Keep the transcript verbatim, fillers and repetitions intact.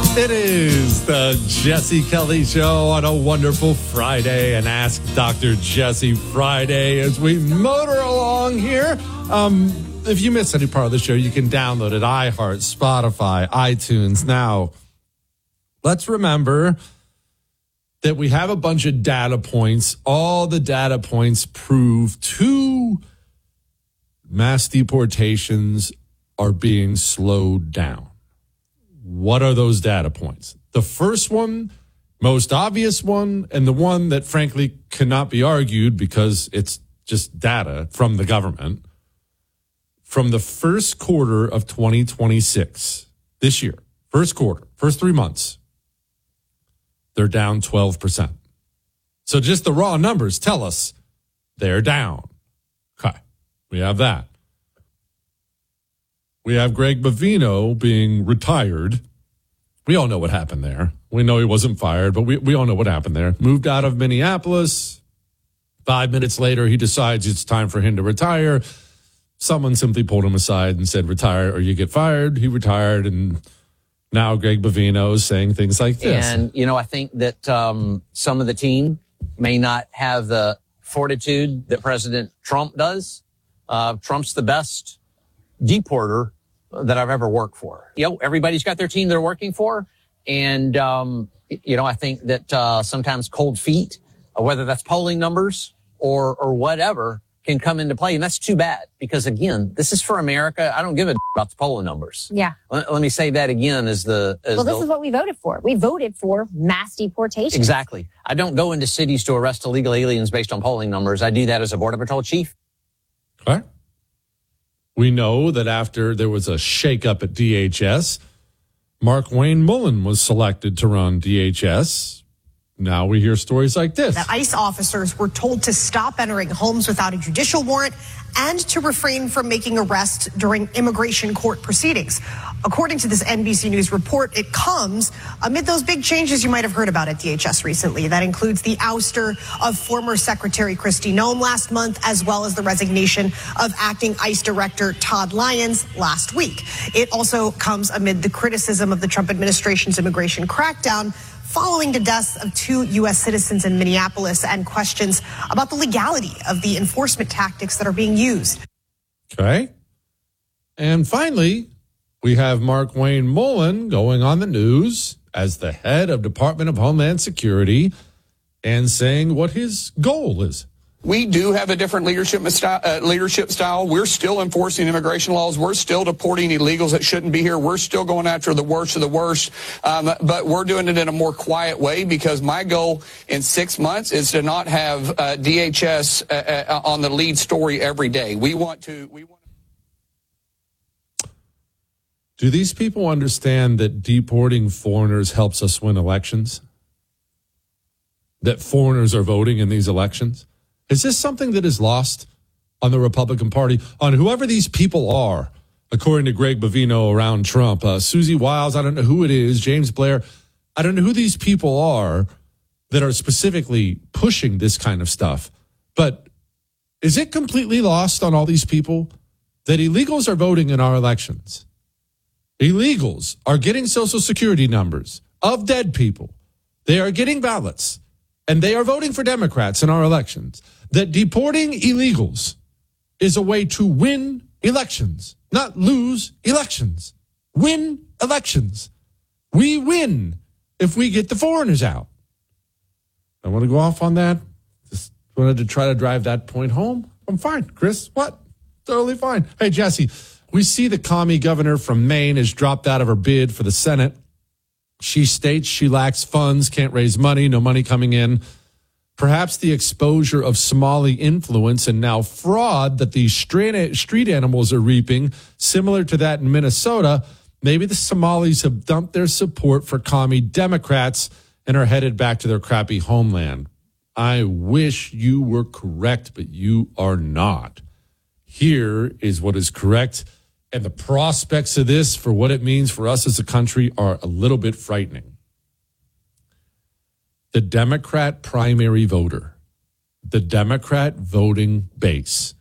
It is the Jesse Kelly Show on a wonderful Friday, and Ask Doctor Jesse Friday as we motor along here. Um, if you miss any part of the show, you can download it, iHeart, Spotify, iTunes. Now, let's remember that we have a bunch of data points. All the data points prove two mass deportations are being slowed down. What are those data points? The first one, most obvious one, and the one that frankly cannot be argued because it's just data from the government. From the first quarter of twenty twenty-six, this year, first quarter, first three months, they're down twelve percent. So just the raw numbers tell us they're down. Okay, we have that. We have Greg Bovino being retired. We all know what happened there. We know he wasn't fired, but we, we all know what happened there. Moved out of Minneapolis. Five minutes later, he decides it's time for him to retire. Someone simply pulled him aside and said, retire or you get fired. He retired, and now Greg Bovino is saying things like this. And, you know, I think that um, some of the team may not have the fortitude that President Trump does. Uh, Trump's the best deporter that I've ever worked for. You know, everybody's got their team they're working for. And, um, you know, I think that uh, sometimes cold feet, uh, whether that's polling numbers or or whatever, can come into play. And that's too bad because, again, this is for America. I don't give a about the polling numbers. Yeah. Let, let me say that again as the... As well, this the, is what we voted for. We voted for mass deportation. Exactly. I don't go into cities to arrest illegal aliens based on polling numbers. I do that as a Border Patrol chief. Okay. We know that after there was a shakeup at D H S, Mark Wayne Mullen was selected to run D H S. Now we hear stories like this. That ICE officers were told to stop entering homes without a judicial warrant and to refrain from making arrests during immigration court proceedings. According to this N B C News report, it comes amid those big changes you might have heard about at D H S recently. That includes the ouster of former Secretary Kristi Noem last month, as well as the resignation of acting ICE Director Todd Lyons last week. It also comes amid the criticism of the Trump administration's immigration crackdown following the deaths of two U S citizens in Minneapolis and questions about the legality of the enforcement tactics that are being used. Okay. And finally, we have Mark Wayne Mullen going on the news as the head of Department of Homeland Security and saying what his goal is. We do have a different leadership style, uh, leadership style. We're still enforcing immigration laws. We're still deporting illegals that shouldn't be here. We're still going after the worst of the worst. Um, but we're doing it in a more quiet way because my goal in six months is to not have uh, D H S uh, uh, on the lead story every day. We want to. We want. Do these people understand that deporting foreigners helps us win elections? That foreigners are voting in these elections? Is this something that is lost on the Republican Party, on whoever these people are, according to Greg Bovino around Trump? Uh, Susie Wiles, I don't know who it is, James Blair. I don't know who these people are that are specifically pushing this kind of stuff. But is it completely lost on all these people that illegals are voting in our elections? Illegals are getting Social Security numbers of dead people. They are getting ballots, and they are voting for Democrats in our elections. That deporting illegals is a way to win elections, not lose elections. Win elections. We win if we get the foreigners out. I want to go off on that. Just wanted to try to drive that point home. I'm fine. Chris, what? Totally fine. Hey, Jesse, we see the commie governor from Maine has dropped out of her bid for the Senate. She states she lacks funds, can't raise money, no money coming in. Perhaps the exposure of Somali influence and now fraud that these street animals are reaping, similar to that in Minnesota, maybe the Somalis have dumped their support for commie Democrats and are headed back to their crappy homeland. I wish you were correct, but you are not. Here is what is correct, and the prospects of this for what it means for us as a country are a little bit frightening. The Democrat primary voter, the Democrat voting base